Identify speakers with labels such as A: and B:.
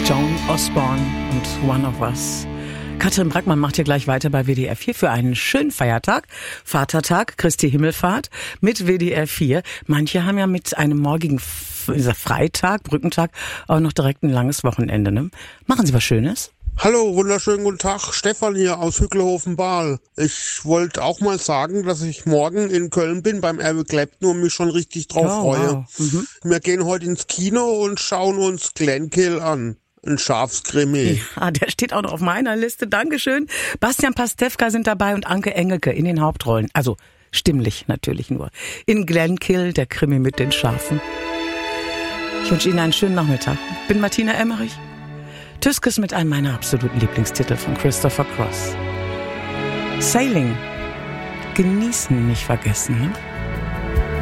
A: Joan Osborne und One of Us. Katrin Brackmann macht hier gleich weiter bei WDR 4 für einen schönen Feiertag, Vatertag, Christi Himmelfahrt mit WDR 4. Manche haben ja mit einem morgigen Freitag, Brückentag, auch noch direkt ein langes Wochenende. Ne? Machen Sie was Schönes?
B: Hallo, wunderschönen guten Tag, Stefan hier aus Hücklehofen-Baal. Ich wollte auch mal sagen, dass ich morgen in Köln bin beim Eric Clapton und mich schon richtig drauf freue. Wow. Wir gehen heute ins Kino und schauen uns Glenkill an. Ein Schafskrimi.
A: Ja, der steht auch noch auf meiner Liste. Dankeschön. Bastian Pastewka sind dabei und Anke Engelke in den Hauptrollen. Also stimmlich natürlich nur. In Glenkill, der Krimi mit den Schafen. Ich wünsche Ihnen einen schönen Nachmittag. Bin Martina Emmerich. Tüskes mit einem meiner absoluten Lieblingstitel von Christopher Cross. Sailing. Genießen, nicht vergessen, ne?